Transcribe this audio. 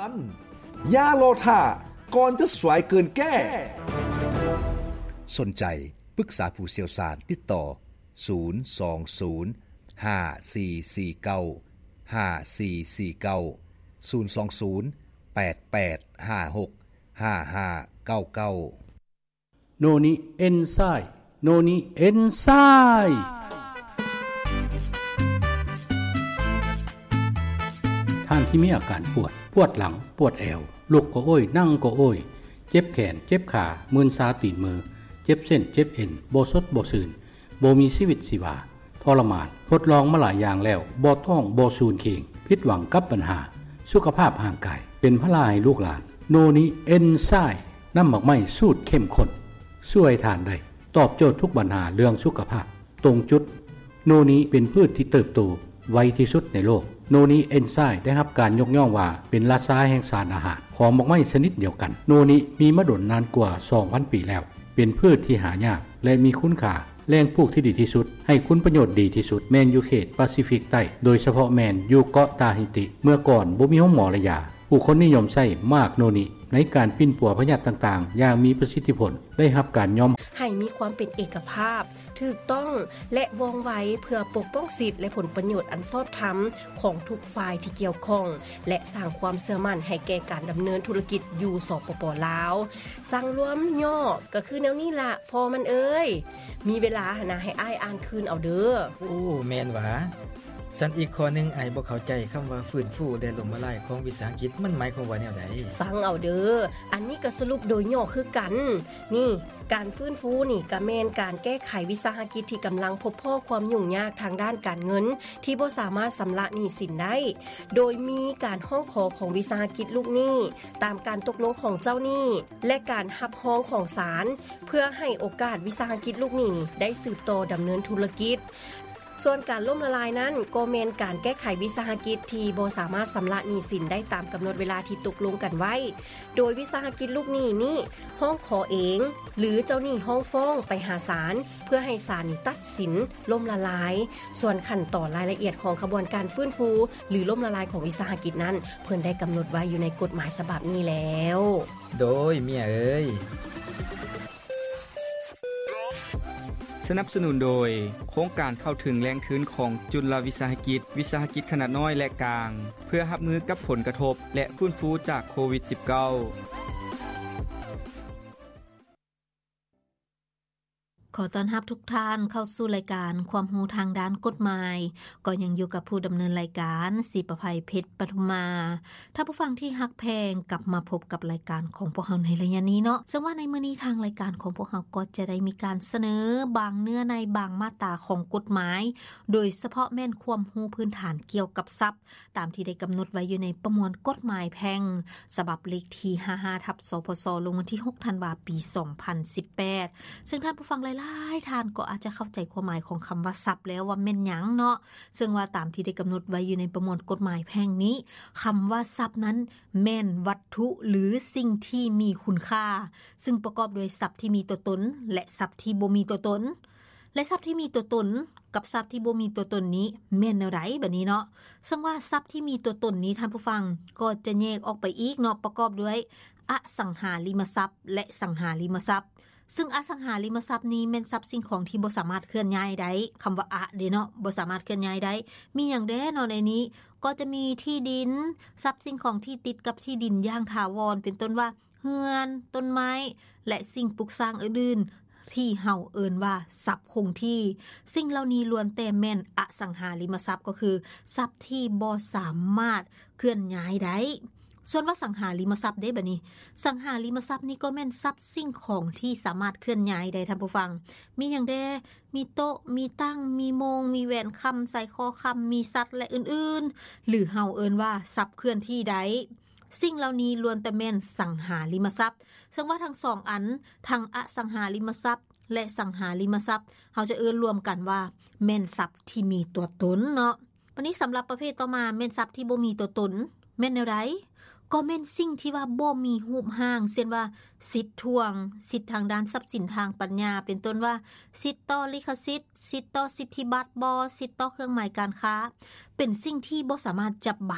นอย่ารอท่าก่อนจะสายเกินแก้สนใจปรึกษาผู้เชี่ยวชาญติดต่อโนนิเอนไซม์โนนิเอนไซม์ท่านที่มีอาการปวดหลังปวดแอวลุกก็โอ้ยนั่งก็โอ้ยเจ็บแขนเจ็บขามึนชาตีนมือเจ็บเส้นเจ็บเอ็นบ่สดบ่ซื่นบ่มีชีวิตชีวาทรมานทดลองมาหลายอย่างแล้วบ่ท้องบ่สูญเข่งผิดหวังกับปัญหาสุขภาพร่างกายเป็นพลาให้ลูกหลานโนนิเอนไซม์น้ำหมักไหม้สูตรเข้มข้นช่วยทานได้ตอบโจทย์ทุกปัญหาเรื่องสุขภาพตรงจุดโนนิเป็นพืชที่เติบโตไวที่สุดในโลกโนนิเอนไซม์ได้รับการยกย่องว่าเป็นราชาแห่งสารอาหารของหมักไหม้ชนิดเดียวกันโนนิมีมาดนนานกว่า 2,000 ปีแล้วเป็นพืชที่หายากและมีคุณค่าแหล่งปลูกที่ดีที่สุดให้คุณประโยชน์ดีที่สุดแมนอยู่เขตแปซิฟิกใต้โดยเฉพาะแมนอยู่เกาะตาฮิติเมื่อก่อนบ่มีห้องหมอระยาผู้คนนิยมใช้มากโนนิในการปิ้นปัวพยาธิต่างๆอย่างมีประสิทธิผลได้รับการยอมให้มีความเป็นเอกภาพถูกต้องและว่องไวเพื่อปกป้องสิทธิและผลประโยชน์อันชอบธรรมของทุกฝ่ายที่เกี่ยวข้องและสร้างความเชื่อมั่นให้แก่การดำเนินธุรกิจอยู่สปป.ลาวสั่งรวมย่อก็คือแนวนี้ล่ะพอมันเอ้ยมีเวลานะให้อ้ายอ่านคืนเอาเด้อโอ้แม่นหว่าสันอีกข้อนึงอ้ายบ่เข้าใจคำว่าฟื้นฟูและล้มละลายของวิสาหกิจมันหมายความว่าแนวใดฟังเอาเด้ออันนี้ก็สรุปโดยย่อคือกันนี่การฟื้นฟูนี่ก็แม่นการแก้ไขวิสาหกิจที่กำลังพบพ่อความยุ่งยากทางด้านการเงินที่บ่สามารถชำระหนี้สินได้โดยมีการร้องขอของวิสาหกิจลูกหนี้ตามการตกลงของเจ้าหนี้และการรับร้องของศาลเพื่อให้โอกาสวิสาหกิจลูกหนี้ได้สืบต่อดำเนินธุรกิจส่วนการล่มละลายนั้นก็แม่นการแก้ไขวิสาหกิจที่บ่สามารถชำระหนี้สินได้ตามกำหนดเวลาที่ตกลงกันไว้โดยวิสาหกิจลูกหนี้นี้ร้องขอเองหรือเจ้าหนี้ร้องฟ้องไปหาศาลเพื่อให้ศาลตัดสินล่มละลายส่วนขั้นตอนรายละเอียดของกระบวนการฟื้นฟูหรือล่มละลายของวิสาหกิจนั้นเพิ่นได้กำหนดไว้อยู่ในกฎหมายฉบับนี้แล้วโดยเมียเอ้ยสนับสนุนโดยโครงการเข้าถึงแรงทุนของจุลวิสาหกิจขนาดน้อยและกลางเพื่อรับมือกับผลกระทบและฟื้นฟูจากโควิด -19 ขอต้อนรับทุกท่านเข้าสู่รายการความรู้ทางด้านกฎหมายก็ยังอยู่กับผู้ดำเนินรายการศิประภัยเพชรปทุมมาถ้าผู้ฟังที่ฮักแพงกลับมาพบกับรายการของพวกเราในระยะนี้เนาะซึ่งว่าในมื้อนี้ทางรายการของพวกเราก็จะได้มีการเสนอบางเนื้อในบางมาตราของกฎหมายโดยเฉพาะแม่นความรู้พื้นฐานเกี่ยวกับทรัพย์ตามที่ได้กำหนดไว้อยู่ในประมวลกฎหมายแพ่งฉบับเลขที่55/สพสลงวันที่6ธันวาคมปี2018ซึ่งท่านผู้ฟังท่านก็อาจจะเข้าใจความหมายของคำว่าทรัพย์แล้วว่าแม่นหยังเนาะซึ่งว่าตามที่ได้กำหนดไว้อยู่ในประมวลกฎหมายแพ่งนี้คำว่าทรัพย์นั้นแม่นวัตถุหรือสิ่งที่มีคุณค่าซึ่งประกอบด้วยทรัพย์ที่มีตัวตนและทรัพย์ที่บ่มีตัวตนและทรัพย์ที่มีตัวตนกับทรัพย์ที่บ่มีตัวตนนี้แม่นแนวใดแบบนี้เนาะซึ่งว่าทรัพย์ที่มีตัวตนนี้ท่านผู้ฟังก็จะแยกออกไปอีกเนาะประกอบด้วยอสังหาริมทรัพย์และสังหาริมทรัพย์ซึ่งอสังหาริมทรัพย์นี้แม่นทรัพย์สิ่งของที่บ่สามารถเคลื่อนย้ายได้คำว่าเด้เนาะบ่สามารถเคลื่อนย้ายได้มีอย่างแน่เนาะในนี้ก็จะมีที่ดินทรัพย์สิ่งของที่ติดกับที่ดินอย่างถาวรเป็นต้นว่าเรือนต้นไม้และสิ่งปลูกสร้างอื่นๆที่เฮาเอิ้นว่าทรัพย์คงที่สิ่งเหล่านี้ล้วนแต่แม่นอสังหาริมทรัพย์ก็คือทรัพย์ที่บ่สามารถเคลื่อนย้ายได้ส่วนว่าสังหาริมทรัพย์ได้บัดนี้สังหาริมทรัพย์นี่ก็แม่นทรัพย์สิ่งของที่สามารถเคลื่อนย้ายได้ท่านผู้ฟังมีอย่างแดมีโต๊ะมีตั้งมีโมงมีแหวนคำใส่คอคำมีสัตว์และอื่นๆหรือเฮาเอิ้นว่าทรัพย์เคลื่อนที่ได้สิ่งเหล่านี้ล้วนแต่แม่นสังหาริมทรัพย์ซึ่งว่าทั้งสองอันทั้งอสังหาริมทรัพย์และสังหาริมทรัพย์เฮาจะเอิ้นรวมกันว่าแม่นทรัพย์ที่มีตัวตนเนาะวันนี้สำหรับประเภทต่อมาแม่นทรัพย์ที่บ่มีตัวตนแม่นแนวใดก็แม่นสิ่งที่ว่าบ่มีรูปร่างเช่นว่าสิทธิ์ทวงสิทธิ์ทางด้านทรัพย์สินทางปัญญาเป็นต้นว่าสิทธิ์ต่อลิขสิทธิ์สิทธิ์ต่อสิทธิบัตรบ่สิทธิ์ต่อเครื่องหมายการค้าเป็นสิ่งที่บ่สามารถจับ